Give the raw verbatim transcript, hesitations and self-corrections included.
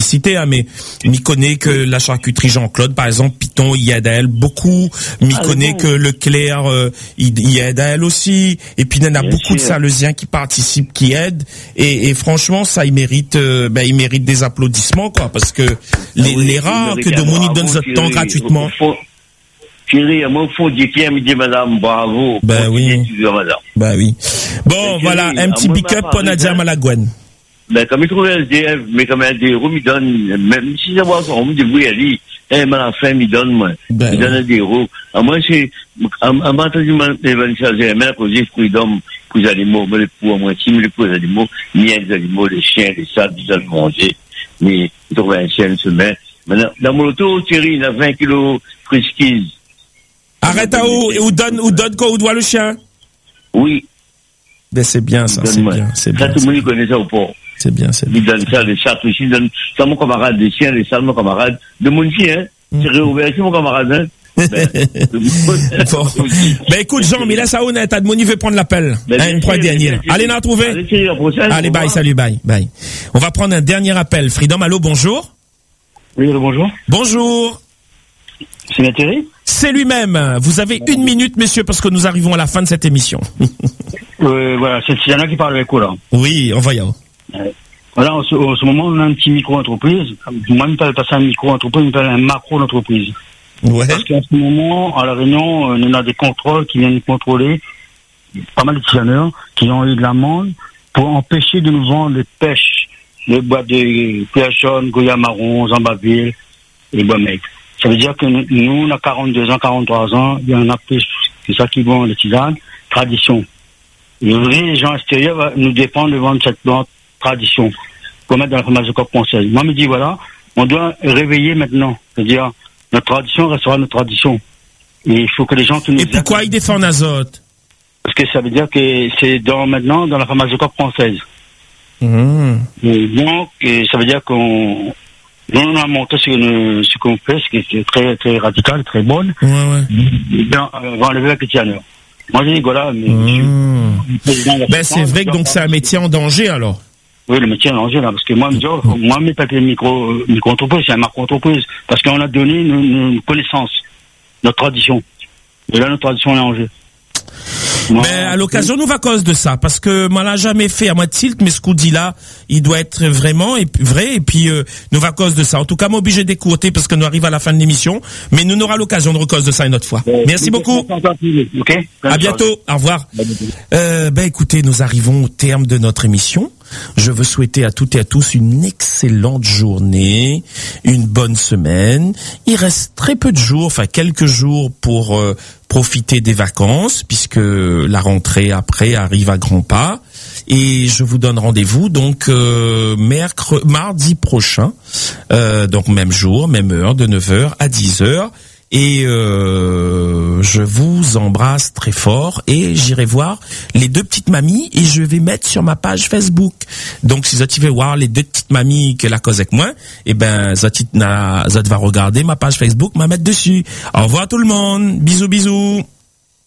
publicité, hein, mais m'y connaît que la charcuterie Jean-Claude, par exemple, Piton, il aide à elle beaucoup. M'y ah, connaît bon. que Leclerc, euh, il, il aide à elle aussi. Et puis il y en a Bien beaucoup sûr. de Salesiens qui participent, qui aident. Et, et franchement, ça, il mérite, euh, ben, il mérite des applaudissements, quoi, parce que les, ah oui, les rares que de Domoni donne ce temps gratuitement. Thierry, à mon fond, dit qui me dit madame, bravo. Ben oui. Madame. Ben oui. Bon, Mais voilà, Thierry, un petit à moi, pick-up ma pour Nadia part, Malagouane. Ben, comme il trouve un S D F, mais comme un S D F, il donne, même si c'est moi, on me dit, oui, elle dit, eh, mais à la fin, il donne, moi. Ben il donne un des roues. À moi, c'est, à moi, entendu, l'événement, j'ai aimé la cause des freedom pour les animaux, mais les pour, moi, si, mais les pour les animaux, ni les animaux, les chiens, les sables, ils doivent manger. Mais, il trouve un chien, une semaine. Maintenant, dans mon auto, Thierry, il a vingt kilos friskies. Arrête à où, ou donne, ou donne quoi, où doit le chien? Oui. Ben, c'est bien, ça, c'est bien, c'est bien. Ça, tout le monde connaît ça au port. C'est bien, c'est bien. Il donne ça, les chats aussi, il donne ça, mon camarade, des chiens, les salles, mon camarade, de mon chien, hein. C'est réouvert, c'est mon camarade, hein. Ben, bon. Ben, écoute, Jean, mais là, ça honnête, Admoni veut prendre l'appel. Ben, hein, une fois dernier. Allez, n'a trouvé. Allez, Thierry, la prochaine. Allez, bye, salut, bye, bye. On va prendre un dernier appel. Freedom, allô, bonjour. Oui, allô, bonjour. Bonjour. C'est bien Thierry? C'est lui-même. Vous avez une minute, monsieur, parce que nous arrivons à la fin de cette émission. euh, voilà, c'est Siana qui parle avec vous, là. Oui, on va y aller. Euh, voilà, en ce, en ce moment, on a un petit micro-entreprise. Moi, je ne parle pas ça un micro-entreprise, je me parle un macro-entreprise. Ouais. Parce qu'en ce moment, à La Réunion, on a des contrôles qui viennent contrôler pas mal de designers qui ont eu de l'amende pour empêcher de nous vendre les pêches, les boîtes de Pierre-Jaune, Goya Marron, Zambaville et Bois-Maigre. Ça veut dire que nous, nous, on a quarante-deux ans, quarante-trois ans, il y en a plus, c'est ça qui vend les tisanes, tradition. Et les gens extérieurs nous dépendent de vendre cette tradition, pour mettre dans la fromage de coq française. Moi, je me dis, voilà, on doit réveiller maintenant. C'est-à-dire, notre tradition restera notre tradition. Et il faut que les gens qui nous... Et pourquoi ils défendent Azote? Parce que ça veut dire que c'est dans, maintenant dans la fromage de coq française. Mmh. Et donc, et ça veut dire qu'on... Nous, on a montré ce, que, ce qu'on fait, ce qui est très, très radical, très bon. Ouais, ouais. Et bien, on va enlever la chrétienne. Moi, j'ai dit, voilà, mais mmh. je suis ben, c'est vrai que donc c'est un métier en danger, alors. Oui, le métier en danger, là, parce que moi, je me dis, oh, moi, mes papiers micro, micro-entreprise, c'est un macro-entreprise. Parce qu'on a donné nos, nos connaissances, notre tradition. Et là, notre tradition est en jeu. Ben, à l'occasion, nous va cause de ça, parce que moi, l'a jamais fait à moi de tilt, mais ce qu'on dit là, il doit être vraiment et vrai, et puis, euh, nous va cause de ça. En tout cas, moi, obligé d'écouter parce que nous arrivons à la fin de l'émission, mais nous n'aura l'occasion de recause de ça une autre fois. Euh, Merci beaucoup. Okay. À bientôt. Au revoir. Euh, ben, écoutez, nous arrivons au terme de notre émission. Je veux souhaiter à toutes et à tous une excellente journée, une bonne semaine. Il reste très peu de jours, enfin quelques jours pour euh, profiter des vacances, puisque la rentrée après arrive à grands pas. Et je vous donne rendez-vous donc euh, mercredi, mardi prochain, euh, donc même jour, même heure, de neuf heures à dix heures. Et euh, je vous embrasse très fort et j'irai voir les deux petites mamies et je vais mettre sur ma page Facebook. Donc si vous voulez voir les deux petites mamies que la cause avec moi, et ben ça va regarder ma page Facebook, m'a mettre dessus. Au revoir tout le monde, bisous bisous.